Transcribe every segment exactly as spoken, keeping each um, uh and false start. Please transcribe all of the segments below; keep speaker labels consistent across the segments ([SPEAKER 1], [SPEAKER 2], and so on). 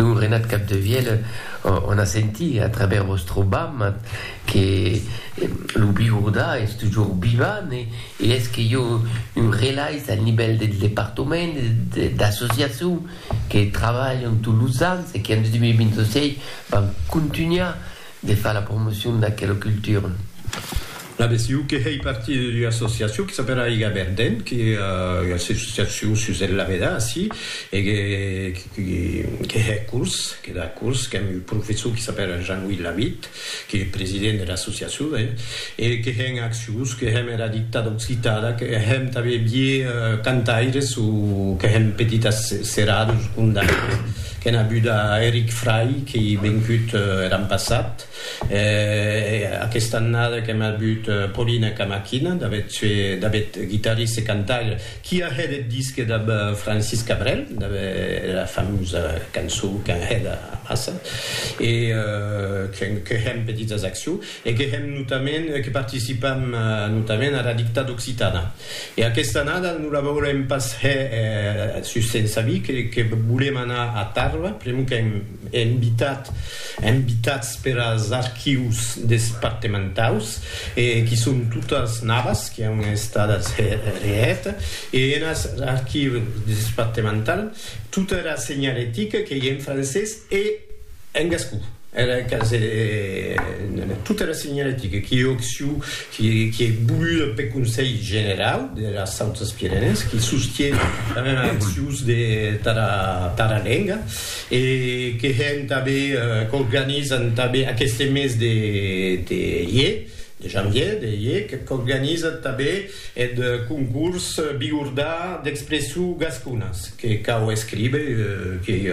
[SPEAKER 1] nous, Renat Capdevielle, on a senti à travers votre bam que le Bigourda est toujours vivant et, et est-ce qu'il y a une relation à niveau du département, d'associations qui travaillent en Toulouse et qui en deux mille vingt-six vont continuer de faire la promotion de quelle culture?
[SPEAKER 2] La B C U che è parte di un'associazione che si chiama Iga Berden, che è un'associazione su la veda, sì, e che, che, che è corso, che dà corso, che è un professore che si chiama Jean-Louis Lavitte, che è il presidente dell'associazione, e che è un'azione che è una ditta d'Occitana, che è un cantare su, che è un petit serrato, secondario, che è una buda Eric Frey, che è venuto l'anno passato, e a quest'annata che mi ha budato Paulina Kamachina, David chitarrista e cantare, che ha il disco di Francis Cabrel, la famosa canzone che è da massa, e che è una petite azione, e che, che partecipano notamment alla ditta d'Occitana. E a quest'annata noi lavoriamo passare su Senza Vi, che, che volevamo andare a Tarva, prima che è invitato, è invitato per gli archivi departamentali, e che sono tutte novas, che è stata reata, e negli archivi departamentali tutta la segnaletica che è in francese e in gascù. Era case, tutta la segnaletica che io che che è buio per consiglio generale della South Pyrenees, che sostiene la même azione di Taralenga e che è che organizzano a questi mesi di di de janvier, de hier, che organizza també il concorso Bigourda d'expressió gascunas, che Cao scrive, eh, che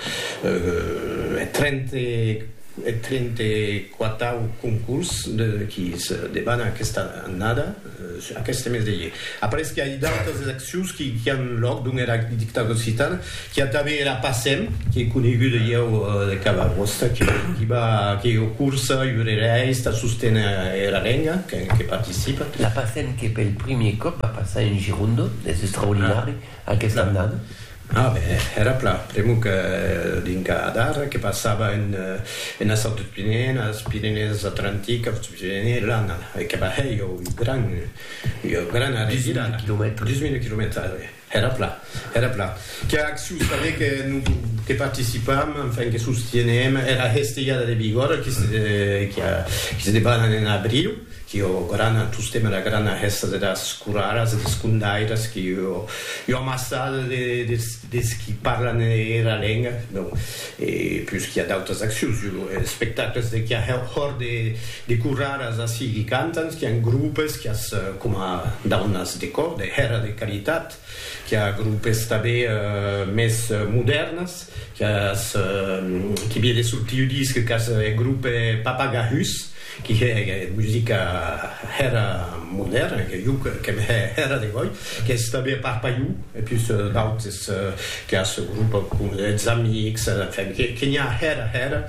[SPEAKER 2] eh, è trenta e trentaquattro concorsi che si devono a questa annata, a questo mese di ieri. Après, il y a d'autres actions qui, qui ont l'ordre d'une dictature occitane, qui a també la PASEM, qui est coneguda io de Cavarosta, qui, qui va, qui è un corso, Iurelei, sta sostenere la Lenga, che, che partecipa.
[SPEAKER 1] La PASEM che per il primo cop va passare in Girondo, è straordinario, ah. a questa annata.
[SPEAKER 2] Ah, beh, era pla, prima che dinca Adar, che passava in, in South Pyrenees, Pyrenees Atlantica, Pyrenees l'anno, e che va io, il gran, il gran
[SPEAKER 1] diecimila chilometri.
[SPEAKER 2] diecimila chilometri, era pla, era pla. Che azione sapeva che noi che partecipavamo, enfin, che sosteniamo, era la Hestia de Vigor, che si, che, che si debana in aprile, che io grana tu stemma la grana hessa della scuraras de scundairas che io io ammassato de de de chi parlano era lenga no e più che ha d'autres actions spectacles de che ha horde de curaras así che cantano che han grupos che as come daunas de cor de era de caritat che ha grupos tabe uh, mes modernas che as uh, che viene sul tio disco che as gruppe Papagahus che è musica era moderna, che io che era di voi, che sta bene Parpaiù e più d'autres che ha un gruppo come Zamix, che che era era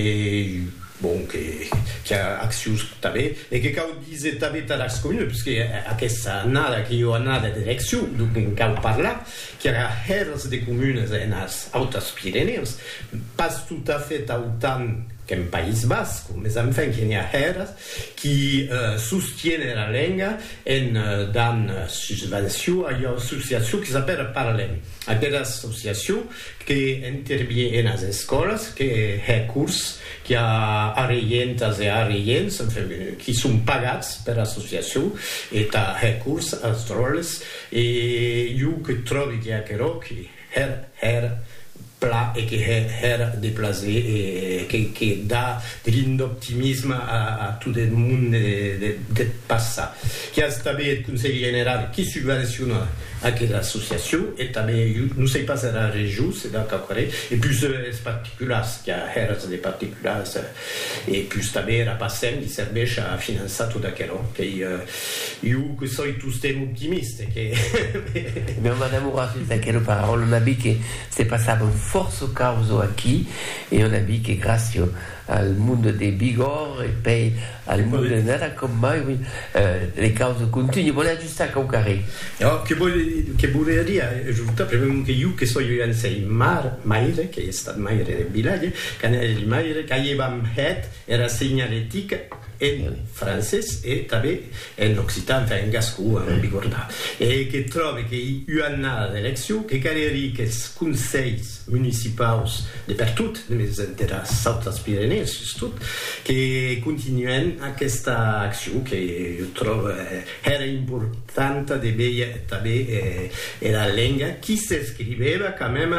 [SPEAKER 2] e bon che che ha azioni tabe e che cau dice tabe tra comune perché a questa annata che io annata di elezione dunque cau parla che era hers de comunes en as Altas Pyrenees pas tout à fait autant che in País Basco, ma enfin che ne ha heras che uh, sostiene la lenga en uh, dan subvenzione a un'associazione che si chiama Paralem. È un'associazione che interviene nelle scuole, che è corso, che ha arientas e ariens, che sono pagati per l'associazione, e ha corso a stroles, e io che trovo che anche che era, era pla e che era déplacé e che, che dà dell'optimismo a, a tutto il mondo del passato. Che ha stato il Consiglio Generale che subvenziona anche l'associazione e també non sei pas la région, c'est d'accord, et plus les particulars, che era dei particulars e più també la PASEM che serve a finanziare tutto quello che io, io che sono tutti ottimista che
[SPEAKER 1] abbiamo innamorato da quelle parole, on a vu che si passava un forte causa qui e on a vu che grazie al mondo dei Bigor e poi al mondo nella con mai eh, le cause continue. Vuole aggiustare con carré.
[SPEAKER 2] No, che vuol che vuol dire giusto proprio che io che so io in sei mar maire che è stato maire del villaggio che il maire che aveva het era segnaletica in francese e també in occitan, in gascù, in bigorda. E che trovi che io hanno l'elezione che carrieri che consigli municipali per tutti, della Salta Pirenees, che continuano a questa azione che io trovo era importante di vedere també la lingua che si scriveva quand même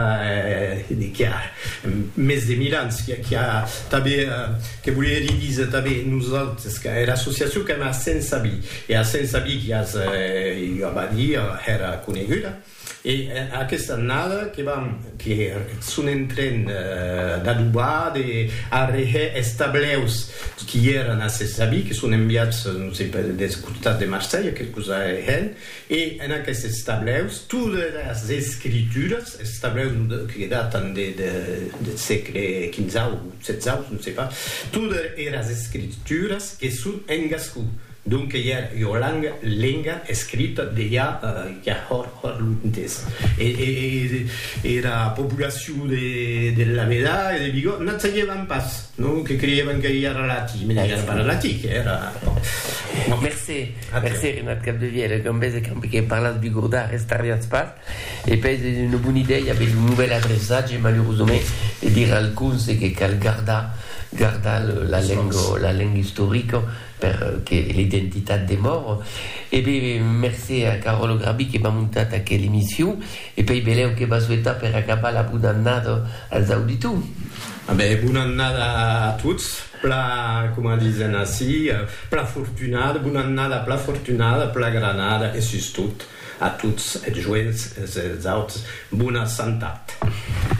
[SPEAKER 2] che ha mese di Milan che ha també che voleva dire també nosaltres que era l'associació que a Saint-Sabi e a Saint-Sabi que as eh, Abadia era coneguda e aquesta annada che vam che sono entrant eh, d'adobar de a rehe estableus que eren a Saint-Sabi que sono enviats no sé per des comunitats de Marseille que cosa eren e en aquests estableus totes les escritures estableus que daten de, de, del segle quinze o setze no sé pas totes les escritures que són en gascú. Donc il y a une langue, langue écrite déjà qui a hors l'utiliser. Et, et, et la population de, de la Veda et de Vigo ne savait pas, non, che credevano che era latino, mais non era latino, che era...
[SPEAKER 1] Bon. Merci, merci Renat Capdevielle, comme base che parla di Bigorda resta pas e poi une bonne idée, il y avait une nouvelle adressage malheureusement et dire alcun c'est che cal garda garda la langue la langue storique per che l'identità dei morti e poi merci a Carolo Grabi che va montata a l'emissione e poi beleu che va souhaita per acabare la buona annata als auditori.
[SPEAKER 2] Vabbè, buona annata a tutti, pla, come dicono assim, pla fortunata, buona annata, pla fortunata, pla granada e su tutto a tutti e giovani e altri, buona santat.